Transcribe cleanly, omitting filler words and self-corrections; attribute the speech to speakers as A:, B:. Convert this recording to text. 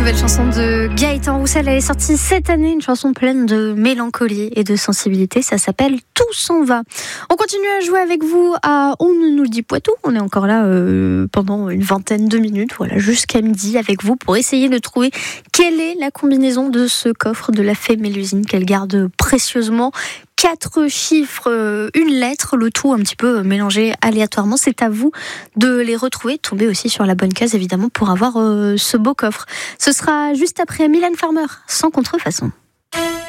A: Nouvelle chanson de Gaëtan Roussel, elle est sortie cette année, une chanson pleine de mélancolie et de sensibilité, ça s'appelle Tout s'en va. On continue à jouer avec vous à On ne nous le dit pas tout, on est encore là pendant une vingtaine de minutes, voilà, jusqu'à midi avec vous pour essayer de trouver quelle est la combinaison de ce coffre de la fée Mélusine qu'elle garde précieusement. 4 chiffres, une lettre, le tout un petit peu mélangé aléatoirement. C'est à vous de les retrouver, tomber aussi sur la bonne case évidemment pour avoir ce beau coffre. Ce sera juste après Mylène Farmer, sans contrefaçon.